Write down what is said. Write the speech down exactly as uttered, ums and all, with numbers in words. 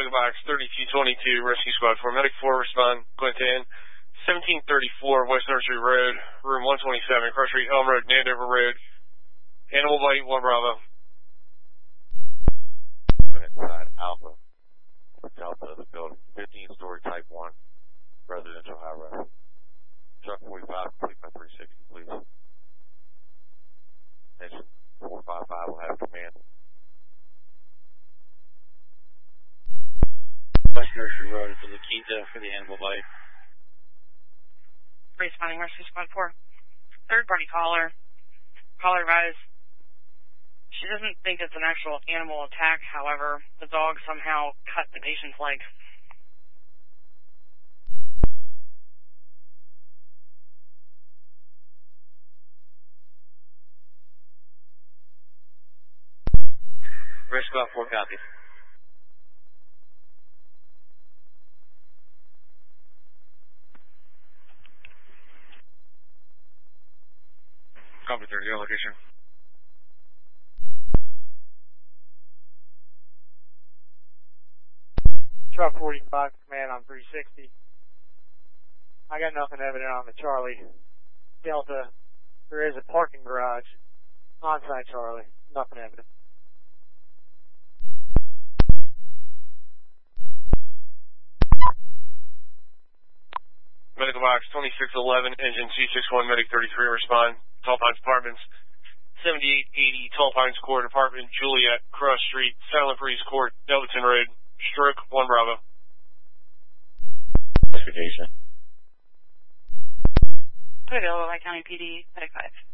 Medical Box thirty-two twenty-two, Rescue Squad four, Medic four, respond, Quintan, seventeen thirty-four, West Nursery Road, room one twenty-seven, Cross Street, Elm Road, Nandover Road, Animal Bite, one Bravo. Inside Alpha, Delta of the building, fifteen story type one, residential high rise. Truck forty-five, complete by three sixty, please. Engine four five five will have command. West Nursery Road to La Quinta for the Animal Bite. Responding Rescue Squad four. Third party caller. Caller advised. She doesn't think it's an actual animal attack, however, the dog somehow cut the patient's leg. Rescue Squad four copies. Copy thirty, your location. Truck forty-five, command on three sixty. I got nothing evident on the Charlie. Delta, there is a parking garage. On-site Charlie, nothing evident. Medical Box twenty-six eleven, engine two six one, Medic thirty-three, respond, Tall Pines Apartments, seventy-eight eighty, Tall Pines Court, Apartment Juliet, Cross Street, Silent Breeze Court, Delverton Road, Stroke, one Bravo. Investigation. Available by County P D, Medic five.